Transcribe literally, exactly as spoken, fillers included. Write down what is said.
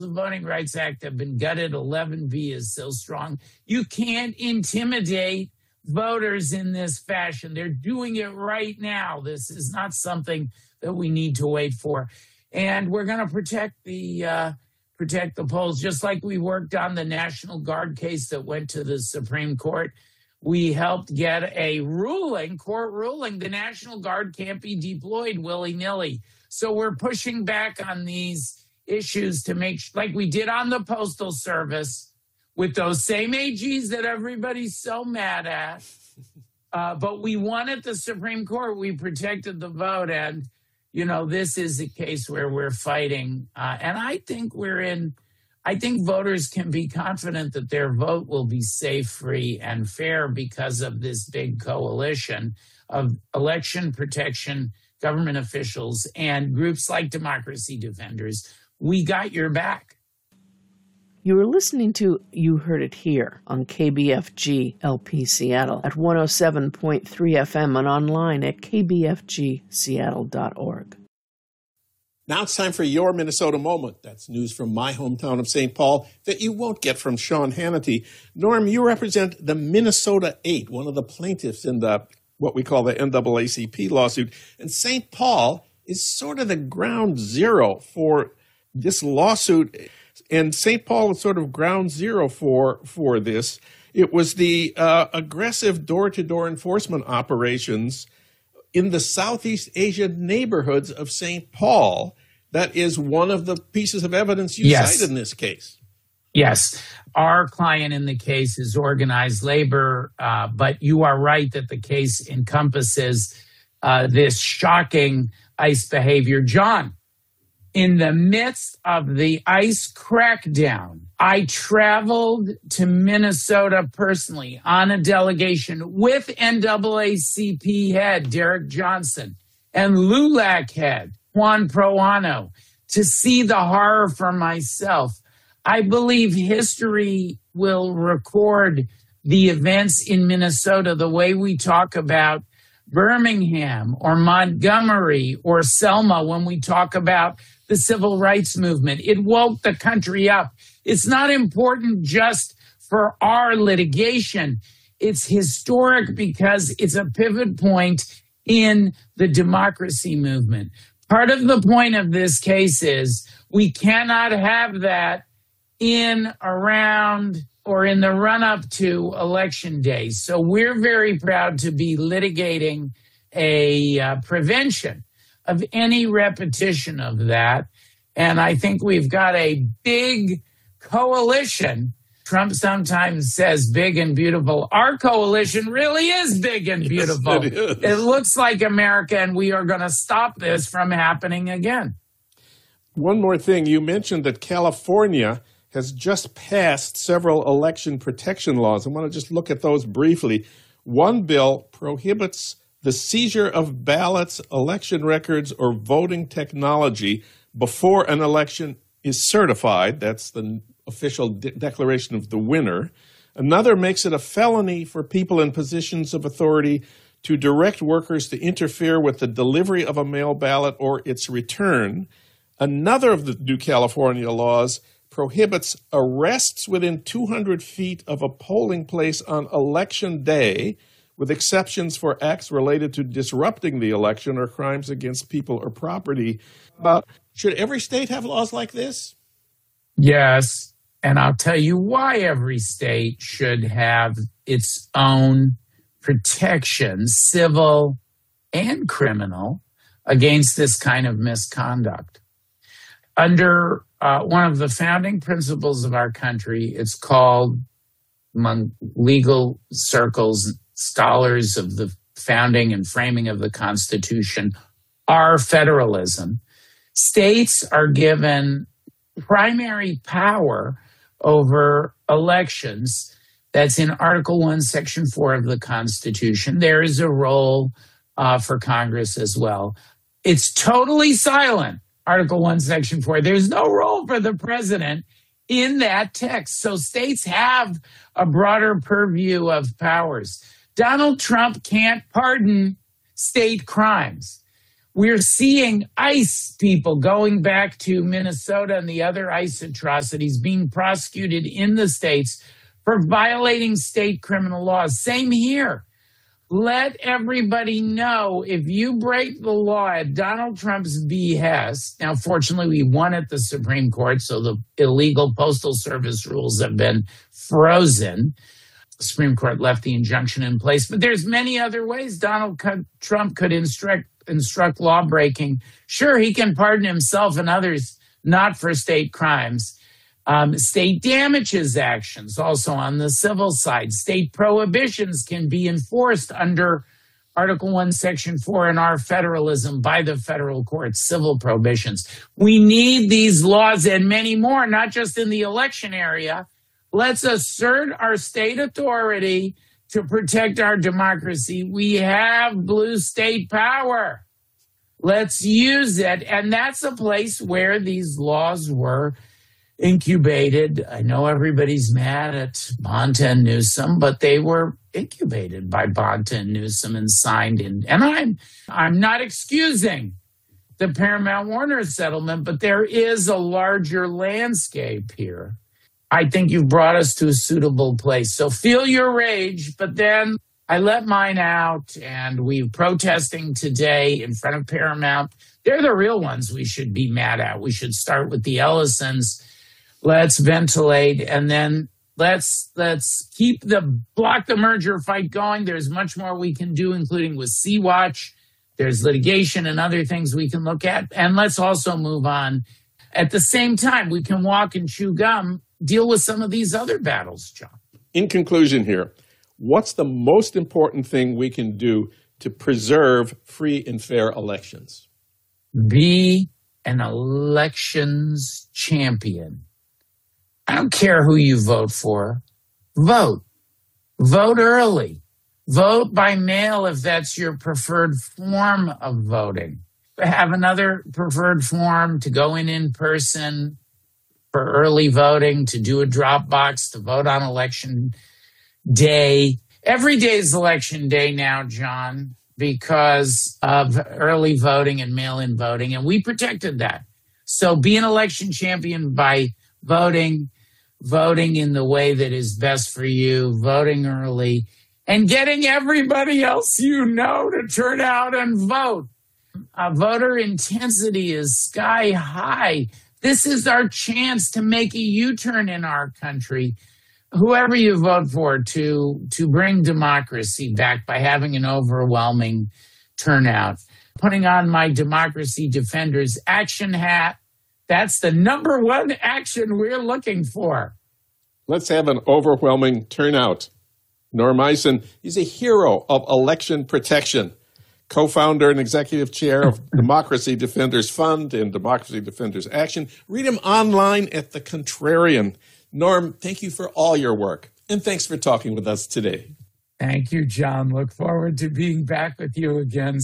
The Voting Rights Act have been gutted. eleven B is still strong. You can't intimidate voters in this fashion. They're doing it right now. This is not something that we need to wait for. And we're going to protect the uh, protect the polls, just like we worked on the National Guard case that went to the Supreme Court. We helped get a ruling, court ruling, the National Guard can't be deployed willy-nilly. So we're pushing back on these issues to make, like we did on the Postal Service, with those same A Gs that everybody's so mad at. Uh, but we won at the Supreme Court. We protected the vote. And, you know, this is a case where we're fighting. Uh, and I think we're in, I think voters can be confident that their vote will be safe, free, and fair because of this big coalition of election protection, government officials, and groups like Democracy Defenders. We got your back. You were listening to You Heard It Here on K B F G L P Seattle at one oh seven point three F M and online at k b f g seattle dot org. Now it's time for Your Minnesota Moment. That's news from my hometown of Saint Paul that you won't get from Sean Hannity. Norm, you represent the Minnesota Eight, one of the plaintiffs in the what we call the N double A C P lawsuit. And Saint Paul is sort of the ground zero for this lawsuit. And Saint Paul is sort of ground zero for for this. It was the uh, aggressive door-to-door enforcement operations in the Southeast Asian neighborhoods of Saint Paul that is one of the pieces of evidence you yes. cite in this case. Yes. Our client in the case is organized labor, uh, but you are right that the case encompasses uh, this shocking ICE behavior. John, in the midst of the ICE crackdown, I traveled to Minnesota personally on a delegation with N double A C P head Derek Johnson and L U L A C head Juan Proano to see the horror for myself. I believe history will record the events in Minnesota the way we talk about Birmingham or Montgomery or Selma when we talk about the civil rights movement. It woke the country up. It's not important just for our litigation. It's historic because it's a pivot point in the democracy movement. Part of the point of this case is we cannot have that in, around, or in the run-up to Election Day. So we're very proud to be litigating a uh, prevention of any repetition of that. And I think we've got a big coalition. Trump sometimes says big and beautiful. Our coalition really is big and beautiful. Yes, it, it looks like America, and we are going to stop this from happening again. One more thing. You mentioned that California has just passed several election protection laws. I want to just look at those briefly. One bill prohibits the seizure of ballots, election records, or voting technology before an election is certified. That's the official de- declaration of the winner. Another makes it a felony for people in positions of authority to direct workers to interfere with the delivery of a mail ballot or its return. Another of the new California laws prohibits arrests within two hundred feet of a polling place on election day, with exceptions for acts related to disrupting the election or crimes against people or property. But should every state have laws like this? Yes, and I'll tell you why every state should have its own protections, civil and criminal, against this kind of misconduct. Under uh, one of the founding principles of our country, it's called, among legal circles, scholars of the founding and framing of the Constitution, our federalism. States are given primary power over elections. That's in Article one, Section four of the Constitution. There is a role uh, for Congress as well. It's totally silent, Article one, Section four. There's no role for the president in that text. So states have a broader purview of powers. Donald Trump can't pardon state crimes. We're seeing ICE people going back to Minnesota and the other ICE atrocities being prosecuted in the states for violating state criminal laws. Same here. Let everybody know if you break the law at Donald Trump's behest. Now, fortunately, we won at the Supreme Court, so the illegal Postal Service rules have been frozen. The Supreme Court left the injunction in place. But there's many other ways Donald Trump could instruct, instruct law breaking. Sure, he can pardon himself and others not for state crimes. Um, state damages actions also on the civil side. State prohibitions can be enforced under Article one, Section four in our federalism by the federal courts, civil prohibitions. We need these laws and many more, not just in the election area. Let's assert our state authority to protect our democracy. We have blue state power. Let's use it. And that's a place where these laws were incubated. I know everybody's mad at Bonta and Newsom, but they were incubated by Bonta and Newsom and signed in. And I'm I'm not excusing the Paramount Warner settlement, but there is a larger landscape here. I think you've brought us to a suitable place. So feel your rage, but then I let mine out, and we're protesting today in front of Paramount. They're the real ones we should be mad at. We should start with the Ellisons. Let's ventilate, and then let's let's keep the block the merger fight going. There's much more we can do, including with Sea-Watch. There's litigation and other things we can look at. And let's also move on. At the same time, we can walk and chew gum, deal with some of these other battles, John. In conclusion here, what's the most important thing we can do to preserve free and fair elections? Be an elections champion. I don't care who you vote for. Vote. Vote early. Vote by mail if that's your preferred form of voting. Have another preferred form to go in in person for early voting, to do a drop box, to vote on election day. Every day is election day now, John, because of early voting and mail-in voting, and we protected that. So be an election champion by voting, voting in the way that is best for you, voting early, and getting everybody else you know to turn out and vote. Uh, voter intensity is sky high. This is our chance to make a U-turn in our country. Whoever you vote for, to, to bring democracy back by having an overwhelming turnout. Putting on my Democracy Defenders action hat. That's the number one action we're looking for. Let's have an overwhelming turnout. Norm Eisen, he's a hero of election protection, co-founder and executive chair of Democracy Defenders Fund and Democracy Defenders Action. Read him online at The Contrarian. Norm, thank you for all your work, and thanks for talking with us today. Thank you, John. Look forward to being back with you again